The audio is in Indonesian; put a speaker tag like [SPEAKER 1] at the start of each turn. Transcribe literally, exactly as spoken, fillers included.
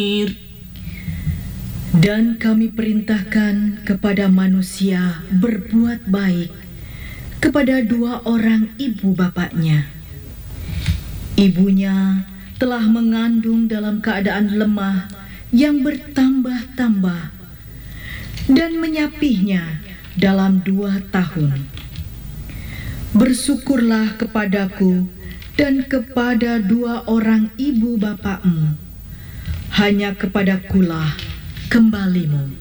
[SPEAKER 1] Dan kami perintahkan kepada manusia berbuat baik kepada dua orang ibu bapaknya. Ibunya telah mengandung dalam keadaan lemah yang bertambah-tambah dan menyapihnya dalam dua tahun. Bersyukurlah kepadaku dan kepada dua orang ibu bapakmu, hanya kepadakulah kembalimu.